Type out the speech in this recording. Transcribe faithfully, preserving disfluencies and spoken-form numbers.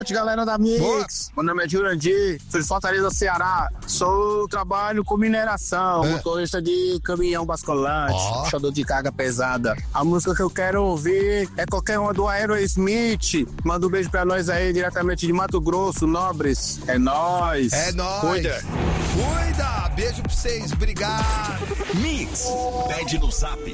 Galera da Mix, boa. Meu nome é Jurandir, sou de Fortaleza, Ceará. Sou trabalho com mineração, é. motorista de caminhão basculante, oh. puxador de carga pesada. A música que eu quero ouvir é qualquer uma do Aerosmith. Manda um beijo pra nós aí, diretamente de Mato Grosso, Nobres. É nóis. É nóis. Cuida. Cuida. Beijo pra vocês, obrigado. Mix, pede no zap